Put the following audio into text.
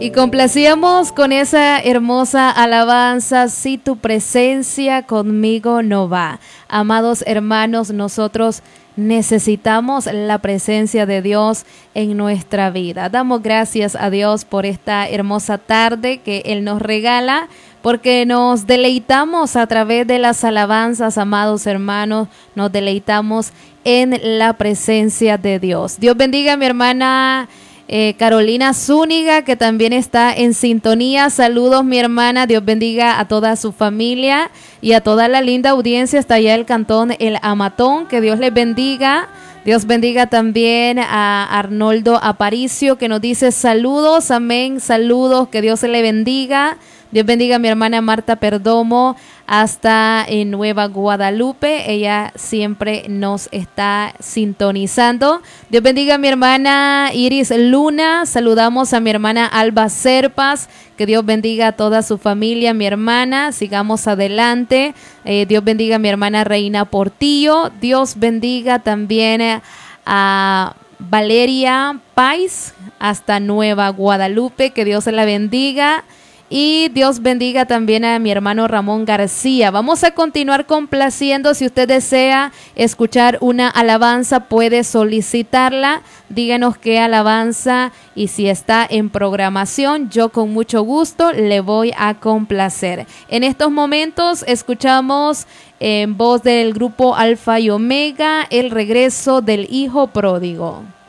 Y complacíamos con esa hermosa alabanza, si tu presencia conmigo no va. Amados hermanos, nosotros necesitamos la presencia de Dios en nuestra vida. Damos gracias a Dios por esta hermosa tarde que Él nos regala, porque nos deleitamos a través de las alabanzas, amados hermanos, nos deleitamos en la presencia de Dios. Dios bendiga a mi hermana Carolina Zúñiga, que también está en sintonía. Saludos, mi hermana. Dios bendiga a toda su familia y a toda la linda audiencia hasta allá del cantón El Amatón. Que Dios les bendiga. Dios bendiga también a Arnoldo Aparicio, que nos dice saludos, amén, saludos, que Dios se le bendiga. Dios bendiga a mi hermana Marta Perdomo hasta en Nueva Guadalupe. Ella siempre nos está sintonizando. Dios bendiga a mi hermana Iris Luna. Saludamos a mi hermana Alba Serpas. Que Dios bendiga a toda su familia, mi hermana. Sigamos adelante. Dios bendiga a mi hermana Reina Portillo. Dios bendiga también a Valeria Pais hasta Nueva Guadalupe. Que Dios se la bendiga. Y Dios bendiga también a mi hermano Ramón García. Vamos a continuar complaciendo. Si usted desea escuchar una alabanza, puede solicitarla. Díganos qué alabanza y si está en programación, yo con mucho gusto le voy a complacer. En estos momentos escuchamos en voz del grupo Alfa y Omega, El regreso del hijo pródigo.